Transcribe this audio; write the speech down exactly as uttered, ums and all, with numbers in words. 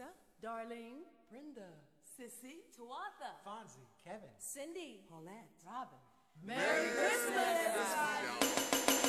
Lisa, Darlene, Brenda, Sissy, Tuatha, Fonzie, Kevin, Cindy, Paulette, Robin,